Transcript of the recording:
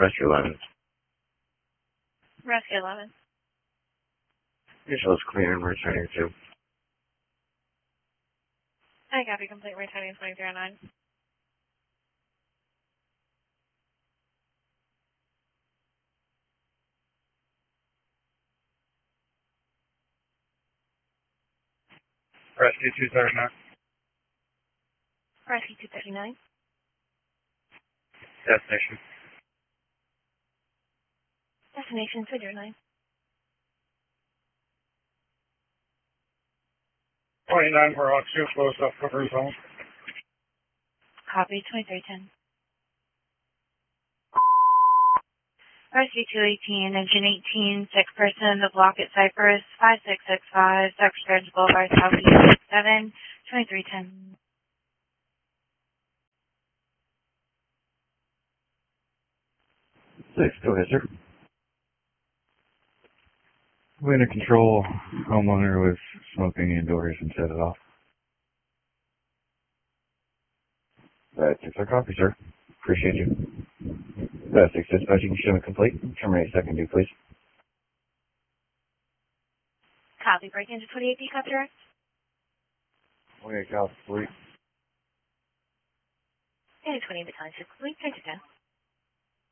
Rescue 11. Rescue 11. Visual is clear and returning to. I copy, complete returning 2009. Rescue 239. Rescue 239. Destination. Destination 209. 29 for Oxford, close up cover zone. Copy 2310. Rescue 218, engine 18, sick person, the block at Cypress, 5665, Secretary Boulevard, Southeast 7, 2310. 6, go ahead, sir. Winter control, homeowner was smoking indoors and set it off. That's 6, our copy, sir. Appreciate you. That's 6, dispatching shipment complete. Terminate second due, please. Copy, break into 28 Peacock Direct. Okay, copy, complete. And 20 battalion complete, 10 to 10.